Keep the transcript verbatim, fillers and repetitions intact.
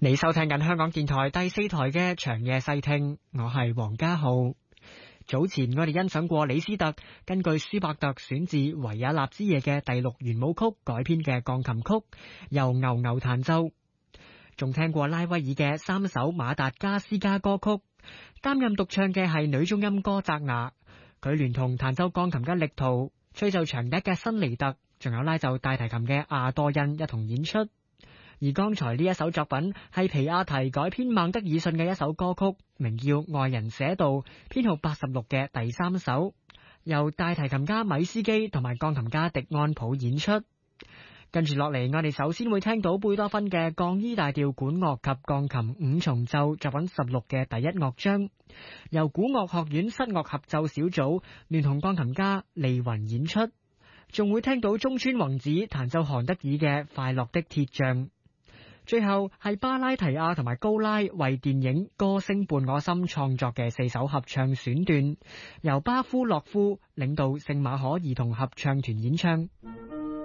你收聽緊香港電台第四台嘅長夜細聽，我係黃家浩。早前我哋欣賞過李斯特根據舒伯特選自維也納之夜嘅第六圓舞曲改編嘅鋼琴曲，由牛牛彈奏。仲聽過拉威爾嘅三首馬達加斯加歌曲，擔任獨唱嘅係女中音歌澤雅，佢聯同彈奏鋼琴嘅力圖、吹奏長笛嘅辛尼特，仲有拉奏大提琴嘅亞多恩一同演出。而剛才呢一首作品係皮亞提改編孟德爾遜嘅一首歌曲，名叫《愛人寫道》，編號八十六嘅第三首，由大提琴家米斯基同埋鋼琴家迪安普演出。跟住落嚟，我哋首先會聽到貝多芬嘅降 E 大調管樂及鋼琴五重奏作品十六嘅第一樂章，由古樂學院室樂合奏小組聯同鋼琴家利雲演出。仲會聽到中村宏子彈奏韓德爾嘅《快樂的鐵匠》。最後係巴拉提亞同埋高拉為電影《歌聲伴我心》創作嘅四首合唱選段，由巴夫洛夫領導聖馬可兒童合唱團演唱。